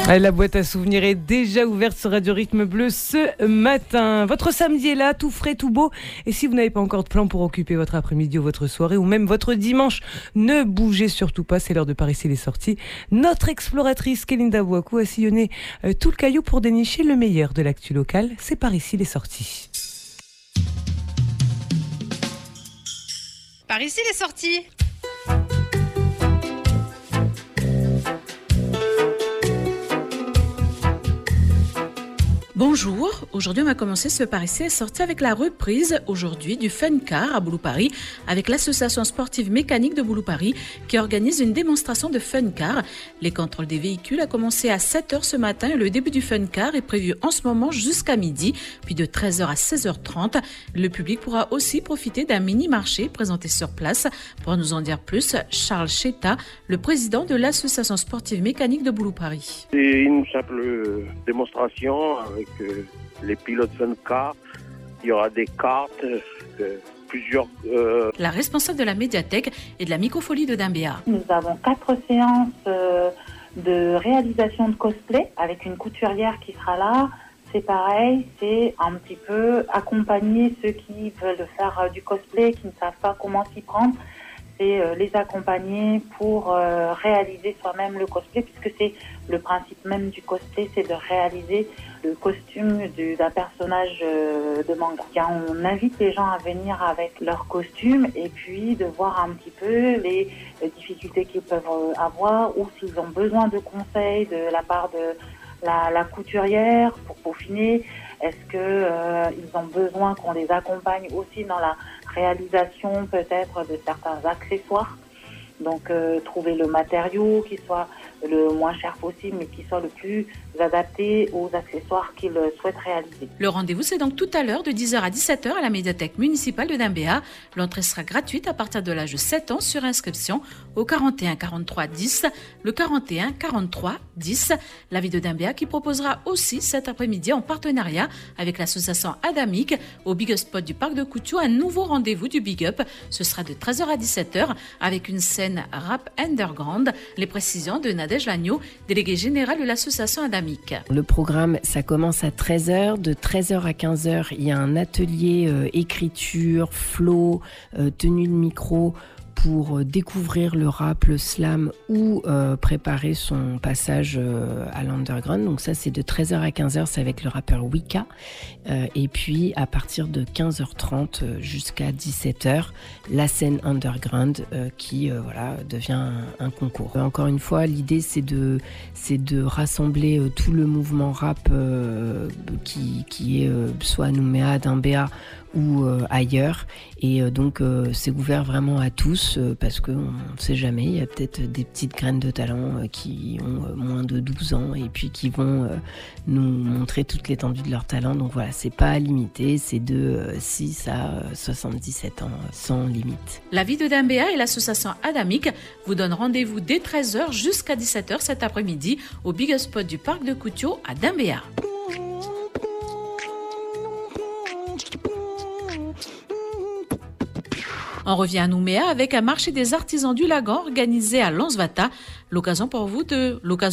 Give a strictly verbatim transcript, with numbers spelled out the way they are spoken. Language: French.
La boîte à souvenirs est déjà ouverte sur Radio Rythme Bleu ce matin. Votre samedi est là, tout frais, tout beau. Et si vous n'avez pas encore de plan pour occuper votre après-midi ou votre soirée ou même votre dimanche, ne bougez surtout pas, c'est l'heure de par ici les sorties. Notre exploratrice Kélinda Bouakou a sillonné euh, tout le caillou pour dénicher le meilleur de l'actu locale. C'est par ici les sorties. Par ici les sorties. Bonjour, aujourd'hui on va commencer ce Par ici est sorti avec la reprise aujourd'hui du Fun Car à Boulou-Paris avec l'association sportive mécanique de Boulou-Paris qui organise une démonstration de Fun Car. Les contrôles des véhicules a commencé à sept heures ce matin et le début du Fun Car est prévu en ce moment jusqu'à midi, puis de treize heures à seize heures trente. Le public pourra aussi profiter d'un mini-marché présenté sur place. Pour nous en dire plus, Charles Cheta, le président de l'association sportive mécanique de Boulou-Paris. C'est une simple démonstration avec euh, les pilotes Fun Car. Il y aura des cartes, euh, plusieurs... Euh... La responsable de la médiathèque et de la microfolie de Dimbéa. Nous avons quatre séances euh, de réalisation de cosplay avec une couturière qui sera là. C'est pareil, c'est un petit peu accompagner ceux qui veulent faire euh, du cosplay, qui ne savent pas comment s'y prendre. C'est euh, les accompagner pour euh, réaliser soi-même le cosplay, puisque c'est le principe même du cosplay, c'est de réaliser le costume du, d'un personnage euh, de manga. On invite les gens à venir avec leur costume et puis de voir un petit peu les, les difficultés qu'ils peuvent avoir ou s'ils ont besoin de conseils de la part de la, la couturière pour peaufiner. Est-ce que euh, ils ont besoin qu'on les accompagne aussi dans la réalisation peut-être de certains accessoires, donc euh, trouver le matériau qui soit le moins cher possible mais qui soit le plus adapté aux accessoires qu'ils souhaitent réaliser. Le rendez-vous c'est donc tout à l'heure de dix heures à dix-sept heures à la médiathèque municipale de Dimbéa. L'entrée sera gratuite à partir de l'âge de sept ans sur inscription au quarante et un quarante-trois dix, le quarante et un quarante-trois dix. La ville de Dimbéa qui proposera aussi cet après-midi en partenariat avec l'association Adamique au Big Up Spot du parc de Coutu un nouveau rendez-vous du Big Up. Ce sera de treize heures à dix-sept heures avec une scène rap underground. Les précisions de Nadège Lagneau, déléguée générale de l'association Adamique. Le programme, ça commence à treize heures. De treize heures à quinze heures, il y a un atelier euh, écriture, flow, euh, tenue de micro pour euh, découvrir le rap, le slam ou euh, préparer son passage euh, à l'underground. Donc ça, c'est de treize heures à quinze heures, c'est avec le rappeur Wika. Euh, et puis, à partir de quinze heures trente euh, jusqu'à dix-sept heures, la scène underground euh, qui euh, voilà, devient un, un concours. Euh, encore une fois, l'idée, c'est de, c'est de rassembler euh, tout le mouvement rap euh, qui, qui est euh, soit à Nouméa, Dimbéa ou euh, ailleurs. Et euh, donc, euh, c'est ouvert vraiment à tous euh, parce qu'on ne sait jamais, il y a peut-être des petites graines de talent euh, qui ont euh, moins de douze ans et puis qui vont euh, nous montrer toute l'étendue de leur talent. Donc voilà, c'est pas limité, c'est de euh, six à soixante-dix-sept ans, euh, sans limite. La ville de Dimbéa et l'association Adamique vous donnent rendez-vous dès treize heures jusqu'à dix-sept heures cet après-midi au Big Up Spot du parc de Coutu à Dimbéa. On revient à Nouméa avec un marché des artisans du Lagan organisé à Lansvata. L'occasion pour vous de l'occasion